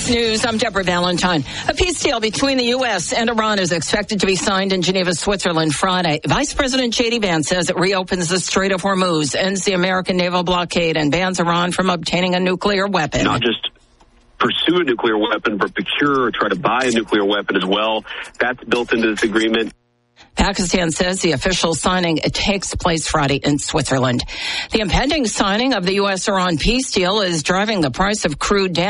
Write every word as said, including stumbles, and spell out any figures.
News. I'm Deborah Valentine. A peace deal between the U S and Iran is expected to be signed in Geneva, Switzerland Friday. Vice President J D Vance says it reopens the Strait of Hormuz, ends the American naval blockade, and bans Iran from obtaining a nuclear weapon. Not just pursue a nuclear weapon, but procure or try to buy a nuclear weapon as well. That's built into this agreement. Pakistan says the official signing takes place Friday in Switzerland. The impending signing of the U S Iran peace deal is driving the price of crude down.